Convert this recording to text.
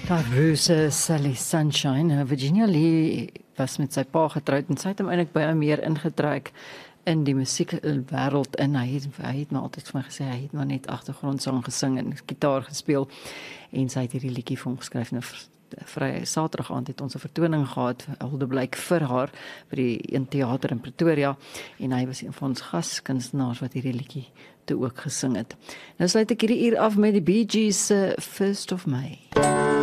Daar Bruce Sally Sunshine, Virginia Lee was met sy pa getroud en sy het hom eintlik baie meer ingetrek in die musiekwêreld en hy het maar altyd vir my gesê hy het maar net agtergrondsang gesing en gitaar gespeel en sy het hierdie liedjie vir hom geskryf en Vrye Saterdag aand het ons 'n vertoning gehad, Huldeblyk vir haar by die een teater in Pretoria en hy was een van ons gaskunstenaars wat hierdie liedjie toe ook gesing het. Nou sluit ek hierdie uur af met die Bee Gees se First of May.